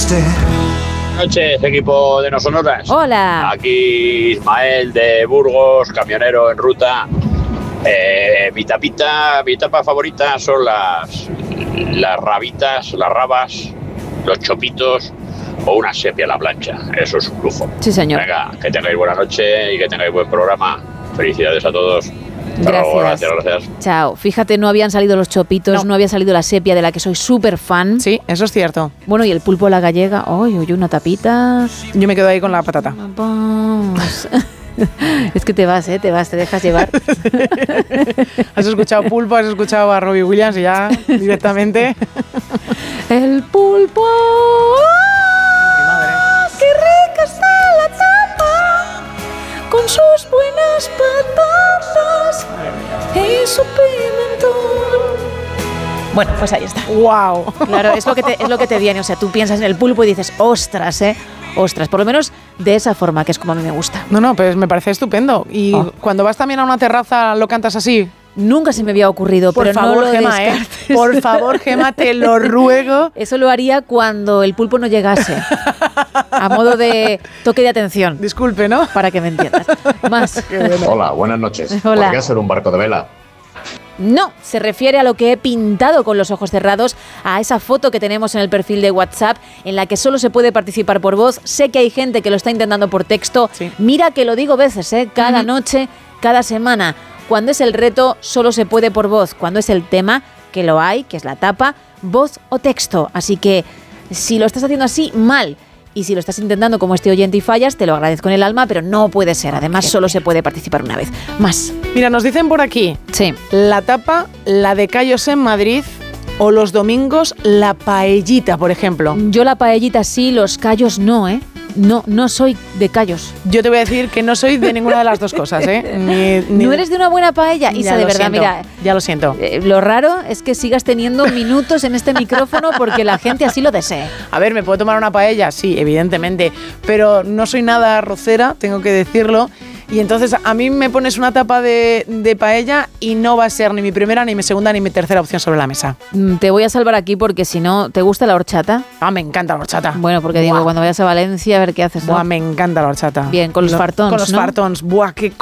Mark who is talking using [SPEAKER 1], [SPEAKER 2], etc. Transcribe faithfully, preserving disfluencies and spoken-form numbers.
[SPEAKER 1] triste.
[SPEAKER 2] Buenas noches, equipo de No Sonoras.
[SPEAKER 3] Hola.
[SPEAKER 2] Aquí Ismael de Burgos, camionero en ruta. Eh, mi tapita, mi tapa favorita son las, las rabitas, las rabas, los chopitos o una sepia a la plancha. Eso es un lujo.
[SPEAKER 3] Sí, señor.
[SPEAKER 2] Venga, que tengáis buena noche y que tengáis buen programa. Felicidades a todos. Hasta
[SPEAKER 3] Gracias.
[SPEAKER 2] luego, gracias, gracias.
[SPEAKER 3] Chao. Fíjate, no habían salido los chopitos, no,
[SPEAKER 4] No.
[SPEAKER 3] no había salido la sepia, de la que soy súper fan.
[SPEAKER 4] Sí, eso es cierto.
[SPEAKER 3] Bueno, y el pulpo a la gallega. Oye, oye, una tapita.
[SPEAKER 4] Yo me quedo ahí con la patata.
[SPEAKER 3] Vamos. Es que te vas, ¿eh? Te vas, te dejas llevar.
[SPEAKER 4] Has escuchado Pulpo, has escuchado a Robbie Williams y ya directamente.
[SPEAKER 3] El pulpo. ¡Ah! ¡Qué rica está la tapa! Con sus buenas patatas y su pimentón. Bueno, pues ahí está.
[SPEAKER 4] ¡Wow!
[SPEAKER 3] Claro, es lo que te, es lo que te viene. O sea, tú piensas en el pulpo y dices, ostras, ¿eh? Ostras, por lo menos de esa forma, que es como a mí me gusta.
[SPEAKER 4] No, no, pues me parece estupendo. Y
[SPEAKER 3] Oh.
[SPEAKER 4] cuando vas también a una terraza, ¿lo cantas así?
[SPEAKER 3] Nunca se me había ocurrido,
[SPEAKER 4] Por
[SPEAKER 3] pero
[SPEAKER 4] favor,
[SPEAKER 3] no lo
[SPEAKER 4] Gema, ¿eh?
[SPEAKER 3] descartes.
[SPEAKER 4] Por favor, Gema, te lo ruego.
[SPEAKER 3] Eso lo haría cuando el pulpo no llegase. A modo de toque de atención.
[SPEAKER 4] Disculpe, ¿no?
[SPEAKER 3] Para que me entiendas. Más.
[SPEAKER 5] Hola, buenas noches.
[SPEAKER 3] Hola.
[SPEAKER 5] ¿Por qué hacer un barco de vela?
[SPEAKER 3] No, se refiere a lo que he pintado con los ojos cerrados, a esa foto que tenemos en el perfil de WhatsApp, en la que solo se puede participar por voz. Sé que hay gente que lo está intentando por texto.
[SPEAKER 4] Sí.
[SPEAKER 3] Mira que lo digo veces, ¿eh? Cada
[SPEAKER 4] Ujú.
[SPEAKER 3] noche, cada semana. Cuando es el reto, solo se puede por voz. Cuando es el tema, que lo hay, que es la tapa, voz o texto. Así que si lo estás haciendo así, mal. Y si lo estás intentando como este oyente y fallas, te lo agradezco en el alma, pero no puede ser. Además, solo se puede participar una vez. Más.
[SPEAKER 4] Mira, nos dicen por aquí,
[SPEAKER 3] Sí.
[SPEAKER 4] la tapa, la de Callos en Madrid, o los domingos, la paellita, por ejemplo.
[SPEAKER 3] Yo la paellita sí, los callos no, ¿eh? No, no soy de callos.
[SPEAKER 4] Yo te voy a decir que no soy de ninguna de las dos cosas, ¿eh? Ni- ni-
[SPEAKER 3] ¿No eres de una buena paella?
[SPEAKER 4] Ya
[SPEAKER 3] Isa,
[SPEAKER 4] lo
[SPEAKER 3] de verdad,
[SPEAKER 4] siento,
[SPEAKER 3] mira.
[SPEAKER 4] ya lo siento.
[SPEAKER 3] eh, lo raro es que sigas teniendo minutos en este micrófono porque la gente así lo desee.
[SPEAKER 4] A ver, ¿me puedo tomar una paella? Sí, evidentemente. Pero no soy nada arrocera, tengo que decirlo. Y entonces a mí me pones una tapa de, de paella y no va a ser ni mi primera, ni mi segunda, ni mi tercera opción sobre la mesa.
[SPEAKER 3] Mm, Te voy a salvar aquí porque si no, ¿te gusta la horchata?
[SPEAKER 4] Ah, me encanta la horchata.
[SPEAKER 3] Bueno, porque digo,
[SPEAKER 4] Buah.
[SPEAKER 3] cuando vayas a Valencia a ver qué haces, ¿no?
[SPEAKER 4] Buah, me encanta la horchata.
[SPEAKER 3] Bien, con los
[SPEAKER 4] Lo-
[SPEAKER 3] fartons,
[SPEAKER 4] Con los
[SPEAKER 3] ¿no?
[SPEAKER 4] fartons. Buah, qué